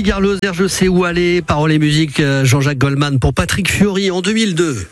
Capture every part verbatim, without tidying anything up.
Ici Gare Lozère, je sais où aller. Paroles et musique, Jean-Jacques Goldman pour Patrick Fiori en deux mille deux.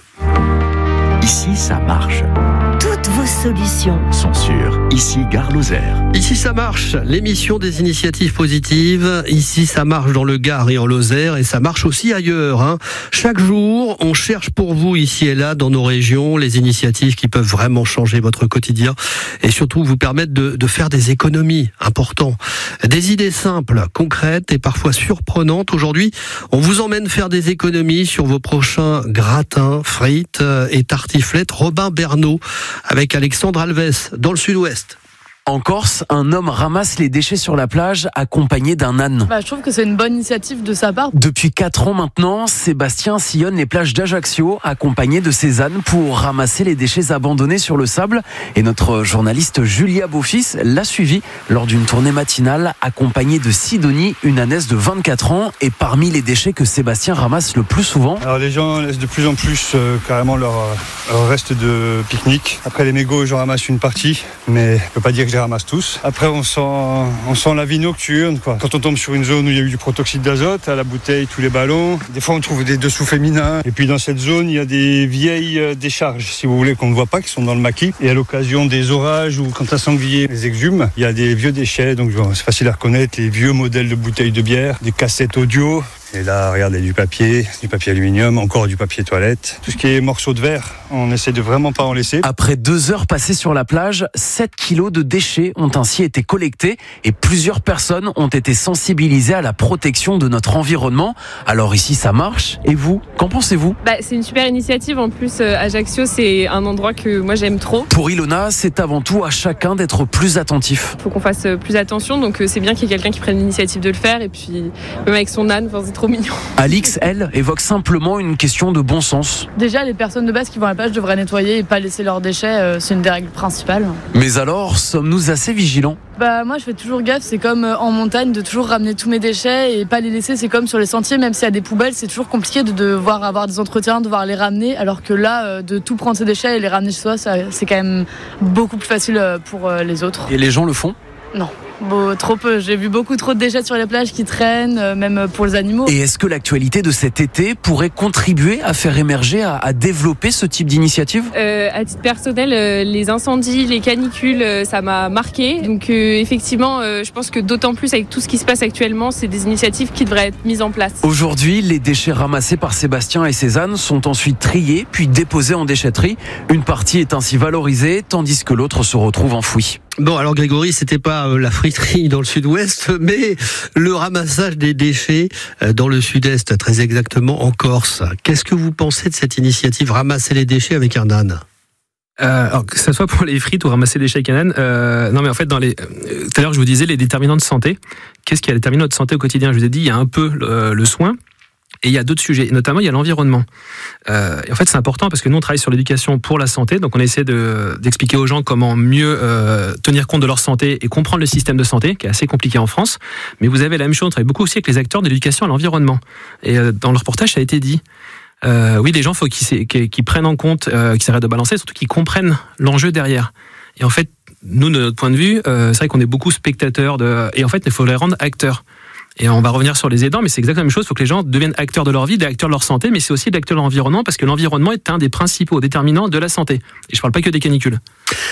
Ici, ça marche. Toutes vos solutions sont sur Ici Gare Lozère. Ici ça marche, l'émission des initiatives positives. Ici ça marche dans le Gard et en Lozère et ça marche aussi ailleurs. Hein. Chaque jour, on cherche pour vous ici et là dans nos régions les initiatives qui peuvent vraiment changer votre quotidien et surtout vous permettre de, de faire des économies importantes. Des idées simples, concrètes et parfois surprenantes. Aujourd'hui, on vous emmène faire des économies sur vos prochains gratins, frites et tartiflettes. Robin Bernot avec Alexandre Alves dans le sud-ouest. En Corse, un homme ramasse les déchets sur la plage accompagné d'un âne. Bah, je trouve que c'est une bonne initiative de sa part. Depuis quatre ans maintenant, Sébastien sillonne les plages d'Ajaccio accompagné de ses ânes pour ramasser les déchets abandonnés sur le sable. Et notre journaliste Julia Beaufils l'a suivi lors d'une tournée matinale accompagnée de Sidonie, une ânesse de vingt-quatre ans. Et parmi les déchets que Sébastien ramasse le plus souvent... Alors les gens laissent de plus en plus euh, carrément leur, leur reste de pique-nique. Après les mégots, j'en ramasse une partie, mais je peux pas dire que je les ramasse tous. Après, on sent, on sent la vie nocturne, quoi. Quand on tombe sur une zone où il y a eu du protoxyde d'azote, à la bouteille, tous les ballons. Des fois, on trouve des dessous féminins. Et puis, dans cette zone, il y a des vieilles décharges, si vous voulez, qu'on ne voit pas, qui sont dans le maquis. Et à l'occasion des orages ou quand un sanglier les exhume, il y a des vieux déchets. Donc, c'est facile à reconnaître. Les vieux modèles de bouteilles de bière, des cassettes audio. Et là, regardez, du papier, du papier aluminium, encore du papier toilette. Tout ce qui est morceaux de verre, on essaie de vraiment pas en laisser. Après deux heures passées sur la plage, sept kilos de déchets ont ainsi été collectés et plusieurs personnes ont été sensibilisées à la protection de notre environnement. Alors ici, ça marche. Et vous, qu'en pensez-vous ? Bah, c'est une super initiative. En plus, euh, Ajaccio, c'est un endroit que moi j'aime trop. Pour Ilona, c'est avant tout à chacun d'être plus attentif. Il faut qu'on fasse plus attention, donc euh, c'est bien qu'il y ait quelqu'un qui prenne l'initiative de le faire. Et puis, même avec son âne, c'est trop mignon. Alix, elle, évoque simplement une question de bon sens. Déjà, les personnes de base qui vont à la plage devraient nettoyer et pas laisser leurs déchets. Euh, c'est une des règles principales. Mais alors, sommes-nous assez vigilants ? Bah moi je fais toujours gaffe, c'est comme en montagne de toujours ramener tous mes déchets et pas les laisser, c'est comme sur les sentiers, même s'il y a des poubelles, c'est toujours compliqué de devoir avoir des entretiens, de devoir les ramener, alors que là, de tout prendre ses déchets et les ramener chez soi, ça, c'est quand même beaucoup plus facile pour les autres. Et les gens le font ? Non. Bon, trop peu. J'ai vu beaucoup trop de déchets sur les plages qui traînent, même pour les animaux. Et est-ce que l'actualité de cet été pourrait contribuer à faire émerger, à, à développer ce type d'initiative ? euh, À titre personnel, euh, les incendies, les canicules, euh, ça m'a marqué. Donc euh, effectivement, euh, je pense que d'autant plus avec tout ce qui se passe actuellement, c'est des initiatives qui devraient être mises en place. Aujourd'hui, les déchets ramassés par Sébastien et ses ânes sont ensuite triés, puis déposés en déchetterie. Une partie est ainsi valorisée, tandis que l'autre se retrouve enfouie. Bon, alors Grégory, c'était pas euh, la friterie dans le sud-ouest, mais le ramassage des déchets euh, dans le sud-est, très exactement en Corse. Qu'est-ce que vous pensez de cette initiative, ramasser les déchets avec un âne ? Euh, alors que ce soit pour les frites ou ramasser des déchets avec un âne, euh, non mais en fait dans les, euh, tout à l'heure je vous disais les déterminants de santé. Qu'est-ce qui a déterminé notre santé au quotidien ? Je vous ai dit il y a un peu le, le soin. Et il y a d'autres sujets, notamment il y a l'environnement. Euh, et en fait, c'est important parce que nous, on travaille sur l'éducation pour la santé. Donc, on essaie de, d'expliquer aux gens comment mieux euh, tenir compte de leur santé et comprendre le système de santé, qui est assez compliqué en France. Mais vous avez la même chose, on travaille beaucoup aussi avec les acteurs de l'éducation à l'environnement. Et euh, dans le reportage, ça a été dit. Euh, oui, les gens, il faut qu'ils, qu'ils prennent en compte, euh, qu'ils s'arrêtent de balancer, surtout qu'ils comprennent l'enjeu derrière. Et en fait, nous, de notre point de vue, euh, c'est vrai qu'on est beaucoup spectateurs de, et en fait, il faut les rendre acteurs. Et on va revenir sur les aidants, mais c'est exactement la même chose. Il faut que les gens deviennent acteurs de leur vie, des acteurs de leur santé, mais c'est aussi d'acteurs de l'environnement, parce que l'environnement est un des principaux déterminants de la santé. Et je ne parle pas que des canicules.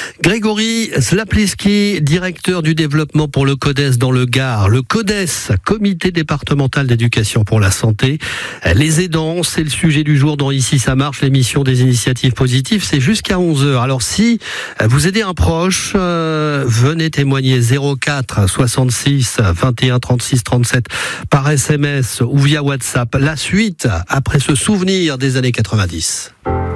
Grégory Slapliski, directeur du développement pour le CODES dans le Gard. Le CODES, Comité départemental d'éducation pour la santé. Les aidants, c'est le sujet du jour dans Ici ça marche, l'émission des initiatives positives. C'est jusqu'à onze heures. Alors si vous aidez un proche, euh, venez témoigner zéro quatre soixante-six vingt et un trente-six trente-sept par S M S ou via WhatsApp. La suite, après ce souvenir des années quatre-vingt-dix.